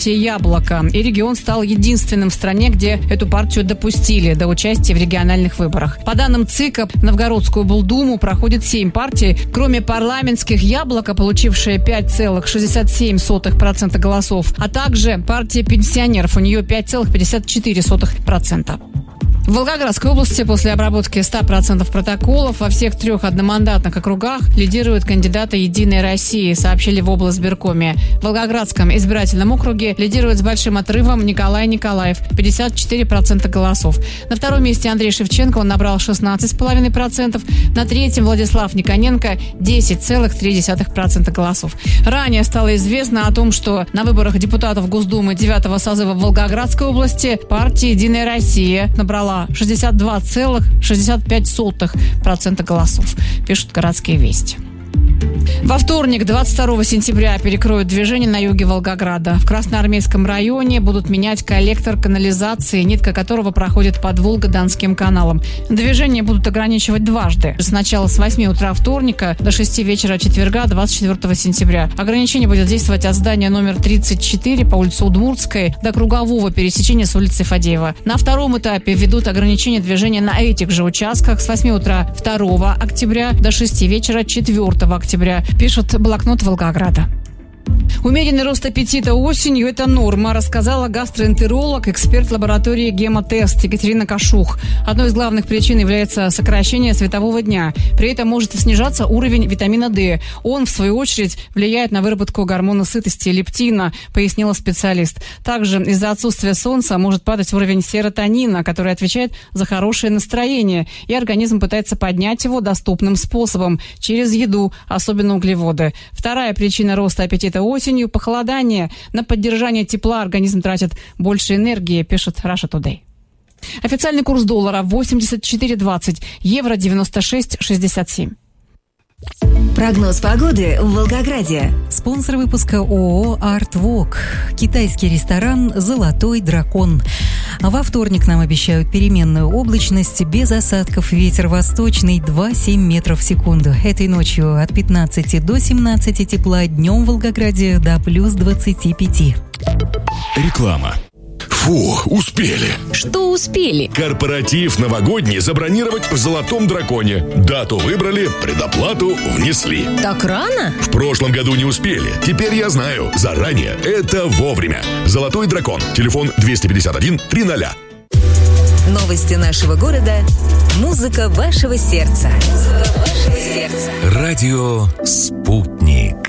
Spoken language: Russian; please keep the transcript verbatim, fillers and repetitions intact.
партия «Яблоко». И регион стал единственным в стране, где эту партию допустили до участия в региональных выборах. По данным ЦИКа, в Новгородскую облдуму проходит семь партий. Кроме парламентских «Яблоко», получившее пять целых шестьдесят семь сотых процента голосов, а также партия пенсионеров, у нее пять целых пятьдесят четыре сотых процента. В Волгоградской области после обработки ста процентов протоколов во всех трех одномандатных округах лидируют кандидаты «Единой России», сообщили в облсбиркоме. В Волгоградском избирательном округе лидирует с большим отрывом Николай Николаев – пятьдесят четыре процента голосов. На втором месте Андрей Шевченко, он набрал шестнадцать целых пять десятых процента. На третьем Владислав Никоненко – десять целых три десятых процента голосов. Ранее стало известно о том, что на выборах депутатов Госдумы девятого созыва в Волгоградской области партия «Единая Россия» набрала шестьдесят два целых шестьдесят пять сотых процента голосов, пишут «Городские вести». Во вторник, двадцать второго сентября, перекроют движение на юге Волгограда. В Красноармейском районе будут менять коллектор канализации, нитка которого проходит под Волго-Донским каналом. Движение будут ограничивать дважды. Сначала с восьми утра вторника до шести вечера четверга, двадцать четвертого сентября. Ограничение будет действовать от здания номер тридцать четыре по улице Удмуртской до кругового пересечения с улицы Фадеева. На втором этапе введут ограничение движения на этих же участках с восьми утра второго октября до шести вечера четвертого октября, пишет блокнот Волгограда. Умеренный рост аппетита осенью – это норма, рассказала гастроэнтеролог, эксперт лаборатории «Гемотест» Екатерина Кашух. Одной из главных причин является сокращение светового дня. При этом может снижаться уровень витамина D. Он, в свою очередь, влияет на выработку гормона сытости – лептина, пояснила специалист. Также из-за отсутствия солнца может падать уровень серотонина, который отвечает за хорошее настроение, и организм пытается поднять его доступным способом – через еду, особенно углеводы. Вторая причина роста аппетита осенью – похолодание. На поддержание тепла организм тратит больше энергии, пишет Russia Today. Официальный курс доллара восемьдесят четыре двадцать, евро девяносто шесть шестьдесят семь. Прогноз погоды в Волгограде. Спонсор выпуска ООО «Артвок». Китайский ресторан «Золотой дракон». Во вторник нам обещают переменную облачность, без осадков, ветер восточный два целых семь метров в секунду. Этой ночью от пятнадцати до семнадцати тепла, днем в Волгограде до плюс двадцати пяти. Реклама. Фу, успели. Что успели? Корпоратив новогодний забронировать в «Золотом драконе». Дату выбрали, предоплату внесли. Так рано? В прошлом году не успели. Теперь я знаю. Заранее. Это вовремя. «Золотой дракон». Телефон двести пятьдесят один триста. Новости нашего города. Музыка вашего сердца. Музыка вашего сердца. Радио «Спутник».